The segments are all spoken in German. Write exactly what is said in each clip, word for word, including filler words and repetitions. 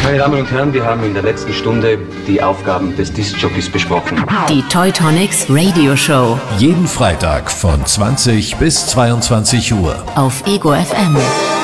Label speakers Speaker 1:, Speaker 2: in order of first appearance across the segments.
Speaker 1: Meine Damen und Herren, wir haben in der letzten Stunde die Aufgaben des Disc-Jockeys besprochen.
Speaker 2: Die Toy-Tonics Radio Show.
Speaker 3: Jeden Freitag von zwanzig bis zweiundzwanzig Uhr.
Speaker 2: Auf Ego F M.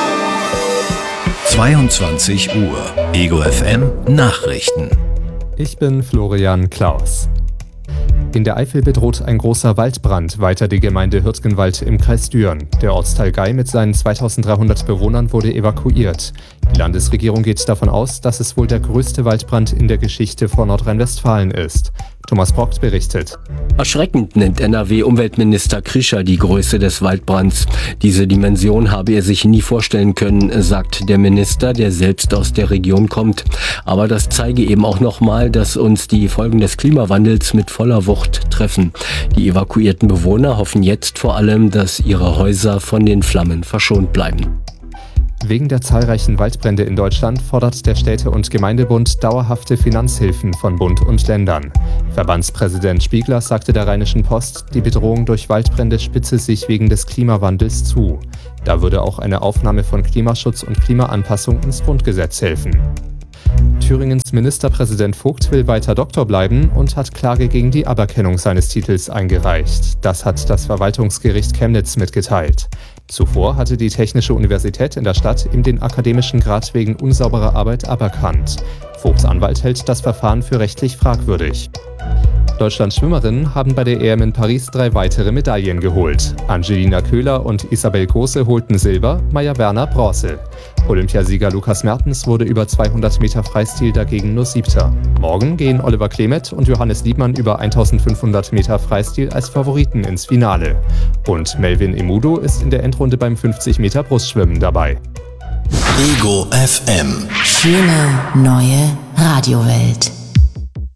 Speaker 3: zweiundzwanzig Uhr. Ego F M Nachrichten.
Speaker 4: Ich bin Florian Klaus. In der Eifel bedroht ein großer Waldbrand weiter die Gemeinde Hürtgenwald im Kreis Düren. Der Ortsteil Gei mit seinen zweitausenddreihundert Bewohnern wurde evakuiert. Die Landesregierung geht davon aus, dass es wohl der größte Waldbrand in der Geschichte von Nordrhein-Westfalen ist. Thomas Brockt berichtet.
Speaker 5: Erschreckend nennt N R W-Umweltminister Krischer die Größe des Waldbrands. Diese Dimension habe er sich nie vorstellen können, sagt der Minister, der selbst aus der Region kommt. Aber das zeige eben auch nochmal, dass uns die Folgen des Klimawandels mit voller Wucht treffen. Die evakuierten Bewohner hoffen jetzt vor allem, dass ihre Häuser von den Flammen verschont bleiben.
Speaker 4: Wegen der zahlreichen Waldbrände in Deutschland fordert der Städte- und Gemeindebund dauerhafte Finanzhilfen von Bund und Ländern. Verbandspräsident Spiegler sagte der Rheinischen Post, die Bedrohung durch Waldbrände spitze sich wegen des Klimawandels zu. Da würde auch eine Aufnahme von Klimaschutz und Klimaanpassung ins Grundgesetz helfen. Thüringens Ministerpräsident Vogt will weiter Doktor bleiben und hat Klage gegen die Aberkennung seines Titels eingereicht. Das hat das Verwaltungsgericht Chemnitz mitgeteilt. Zuvor hatte die Technische Universität in der Stadt ihm den akademischen Grad wegen unsauberer Arbeit aberkannt. Vogts Anwalt hält das Verfahren für rechtlich fragwürdig. Deutschlands Schwimmerinnen haben bei der E M in Paris drei weitere Medaillen geholt. Angelina Köhler und Isabel Große holten Silber, Maja Werner Bronze. Olympiasieger Lukas Mertens wurde über zweihundert Meter Freistil dagegen nur Siebter. Morgen gehen Oliver Klemet und Johannes Liebmann über eintausendfünfhundert Meter Freistil als Favoriten ins Finale. Und Melvin Emudo ist in der Endrunde beim fünfzig Meter Brustschwimmen dabei.
Speaker 3: Ego F M.
Speaker 2: Schöne neue Radiowelt.